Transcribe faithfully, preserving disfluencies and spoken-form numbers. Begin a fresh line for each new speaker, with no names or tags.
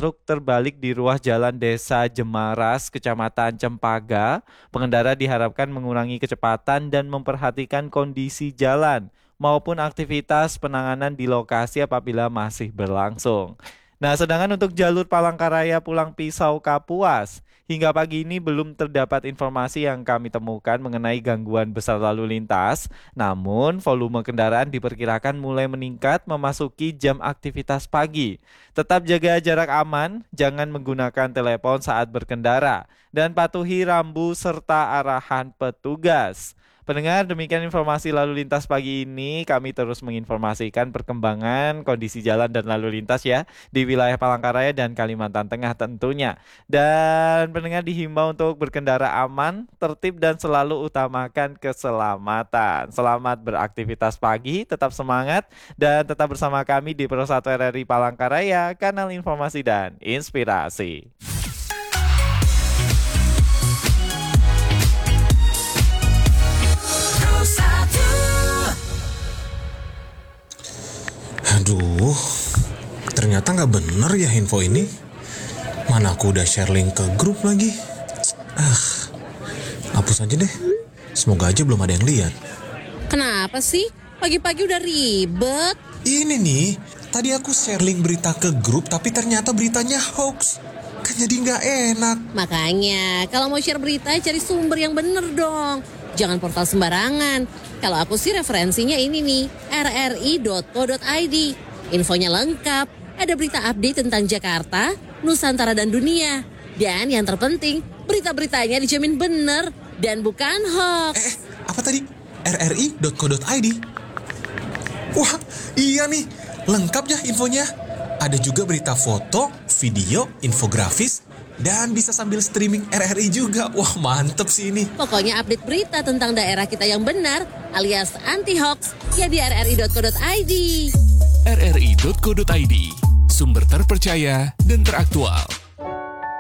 truk terbalik di ruas jalan Desa Jemaras, Kecamatan Cempaka. Pengendara diharapkan mengurangi kecepatan dan memperhatikan kondisi jalan maupun aktivitas penanganan di lokasi apabila masih berlangsung. Nah, sedangkan untuk jalur Palangkaraya Pulang Pisau Kapuas, hingga pagi ini belum terdapat informasi yang kami temukan mengenai gangguan besar lalu lintas. Namun, volume kendaraan diperkirakan mulai meningkat memasuki jam aktivitas pagi. Tetap jaga jarak aman, jangan menggunakan telepon saat berkendara, dan patuhi rambu serta arahan petugas. Pendengar, demikian informasi lalu lintas pagi ini. Kami terus menginformasikan perkembangan kondisi jalan dan lalu lintas ya di wilayah Palangkaraya dan Kalimantan Tengah tentunya. Dan pendengar dihimbau untuk berkendara aman, tertib dan selalu utamakan keselamatan. Selamat beraktivitas pagi, tetap semangat dan tetap bersama kami di Pro satu R R I Palangkaraya, kanal informasi dan inspirasi.
Aduh, ternyata nggak bener ya info ini. Mana aku udah share link ke grup lagi. Ah, hapus aja deh. Semoga aja belum ada yang lihat.
Kenapa sih? Pagi-pagi udah ribet.
Ini nih, tadi aku share link berita ke grup tapi ternyata beritanya hoax. Kan jadi nggak enak.
Makanya, kalau mau share berita cari sumber yang bener dong. Jangan portal sembarangan. Kalau aku sih referensinya ini nih, r r i dot co dot i d. Infonya lengkap, ada berita update tentang Jakarta, Nusantara dan dunia. Dan yang terpenting, berita-beritanya dijamin bener dan bukan hoax.
Eh, apa tadi? r r i dot co dot i d. Wah, iya nih, lengkap ya infonya. Ada juga berita foto, video, infografis, dan bisa sambil streaming R R I juga. Wah, mantep sih ini.
Pokoknya update berita tentang daerah kita yang benar alias anti-hoax ya di r r i dot co dot i d.
r r i dot co dot i d, sumber terpercaya dan teraktual.